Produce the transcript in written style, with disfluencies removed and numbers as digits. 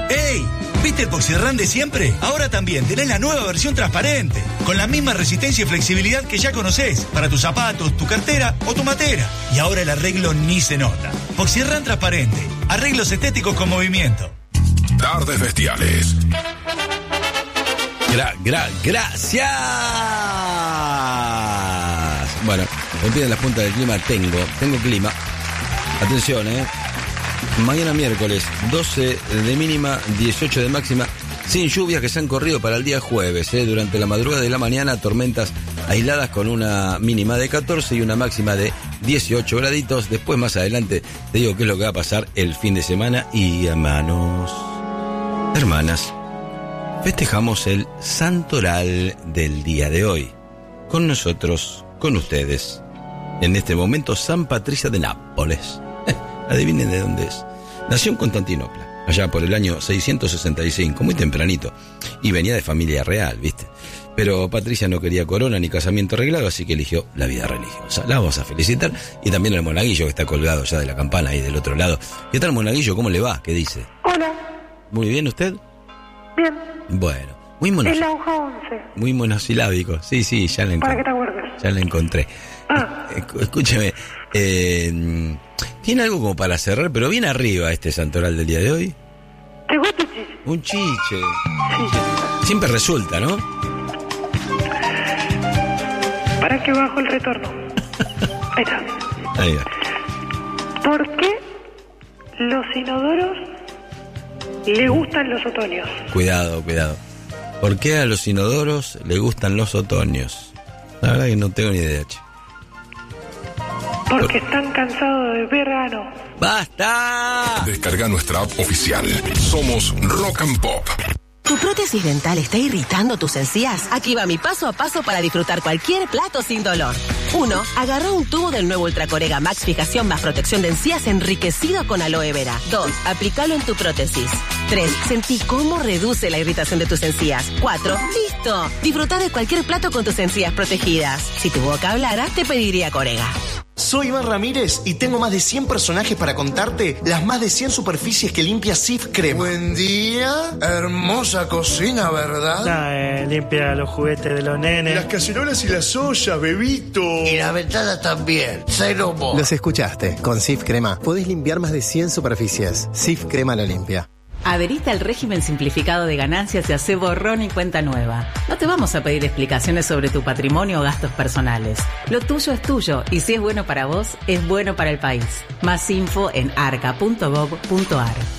¡Ey! ¿Viste el Poxirrán de siempre? Ahora también tenés la nueva versión transparente, con la misma resistencia y flexibilidad que ya conocés, para tus zapatos, tu cartera o tu matera. Y ahora el arreglo ni se nota. Poxirrán transparente, arreglos estéticos con movimiento. Tardes Bestiales. Gracias. Bueno, me piden la punta del clima. Tengo clima. Atención, mañana miércoles, 12 de mínima, 18 de máxima, sin lluvias que se han corrido para el día jueves. Durante la madrugada de la mañana, tormentas aisladas con una mínima de 14 y una máxima de 18 graditos. Después, más adelante, te digo qué es lo que va a pasar el fin de semana. Y hermanos, hermanas, festejamos el santoral del día de hoy. Con nosotros, con ustedes, en este momento, San Patricia de Nápoles. Adivinen de dónde es. Nació en Constantinopla, allá por el año 665, muy tempranito, y venía de familia real, ¿viste? Pero Patricia no quería corona ni casamiento arreglado, así que eligió la vida religiosa. La vamos a felicitar. Y también al monaguillo que está colgado ya de la campana ahí del otro lado. ¿Qué tal, monaguillo? ¿Cómo le va? ¿Qué dice? Hola. ¿Muy bien usted? Bien. Bueno, muy Es la hoja 11. muy monosilábico. Sí, ya la encontré. Para que te acuerdes. Ya la encontré. Escúcheme, ¿tiene algo como para cerrar? Pero bien arriba este santoral del día de hoy. ¿Te gusta el chiche? Un chiche. Sí. Siempre resulta, ¿no? Para que bajo el retorno. Ahí está. Ahí va. ¿Por qué los inodoros le gustan los otoños? Cuidado. ¿Por qué a los inodoros le gustan los otoños? La verdad que no tengo ni idea, che. Porque están cansados de verano. ¡Basta! Descarga nuestra app oficial. Somos Rock and Pop. ¿Tu prótesis dental está irritando tus encías? Aquí va mi paso a paso para disfrutar cualquier plato sin dolor. 1. Agarra un tubo del nuevo Ultracorega Max Fijación más protección de encías enriquecido con aloe vera. 2. Aplícalo en tu prótesis. 3. Sentí cómo reduce la irritación de tus encías. 4. ¡Listo! Disfruta de cualquier plato con tus encías protegidas. Si tu boca hablara, te pediría Corega. Soy Iván Ramírez y tengo más de 100 personajes para contarte las más de 100 superficies que limpia Cif Crema. Buen día, hermosa cocina, ¿verdad? Limpia los juguetes de los nenes. Las cacerolas y las ollas, bebito. Y las ventanas también, cero mo. Los escuchaste, con Cif Crema podés limpiar más de 100 superficies. Cif Crema la limpia. Adherite al régimen simplificado de ganancias y hacé borrón y cuenta nueva. No te vamos a pedir explicaciones sobre tu patrimonio o gastos personales. Lo tuyo es tuyo y si es bueno para vos, es bueno para el país. Más info en arca.gov.ar.